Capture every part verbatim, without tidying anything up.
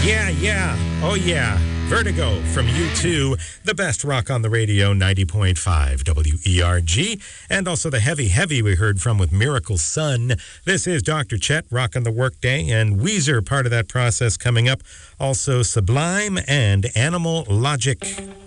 Yeah, yeah, oh yeah. Vertigo from U two, the best rock on the radio, ninety point five W E R G. And also the heavy, heavy we heard from with Miracle Sun. This is Doctor Chet, rocking the workday, and Weezer, part of that process coming up. Also Sublime and Animal Logic.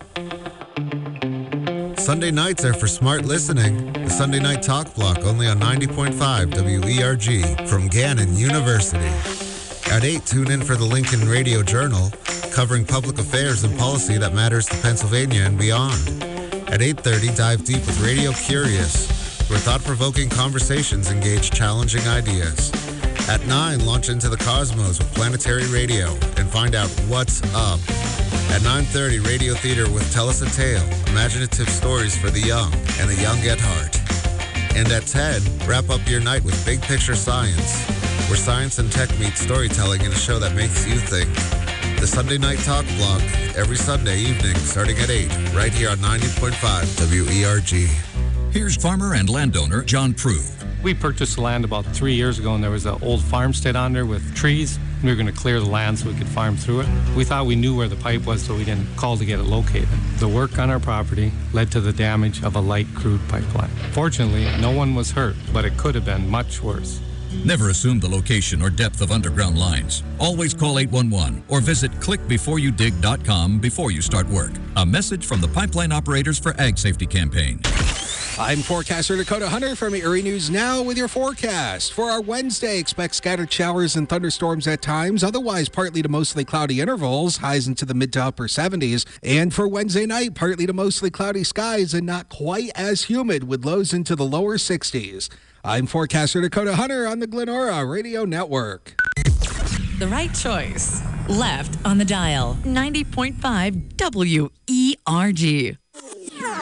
Sunday nights are for smart listening. The Sunday Night Talk Block, only on ninety point five W E R G from Gannon University. At eight, tune in for the Lincoln Radio Journal, covering public affairs and policy that matters to Pennsylvania and beyond. At eight thirty, dive deep with Radio Curious, where thought-provoking conversations engage challenging ideas. At nine, launch into the cosmos with Planetary Radio and find out what's up. At nine thirty, Radio Theater with Tell Us a Tale, imaginative stories for the young and the young at heart. And at ten, wrap up your night with Big Picture Science, where science and tech meet storytelling in a show that makes you think. The Sunday Night Talk Block, every Sunday evening starting at eight, right here on ninety point five W E R G. Here's farmer and landowner John Prue. We purchased the land about three years ago, and there was an old farmstead on there with trees. We were going to clear the land so we could farm through it. We thought we knew where the pipe was, so we didn't call to get it located. The work on our property led to the damage of a light crude pipeline. Fortunately, no one was hurt, but it could have been much worse. Never assume the location or depth of underground lines. Always call eight one one or visit click before you dig dot com before you start work. A message from the Pipeline Operators for Ag Safety Campaign. I'm forecaster Dakota Hunter from Erie News Now with your forecast. For our Wednesday, expect scattered showers and thunderstorms at times, otherwise partly to mostly cloudy intervals, highs into the mid to upper seventies. And for Wednesday night, partly to mostly cloudy skies and not quite as humid with lows into the lower sixties. I'm forecaster Dakota Hunter on the Glenora Radio Network. The right choice. Left on the dial. ninety point five W E R G.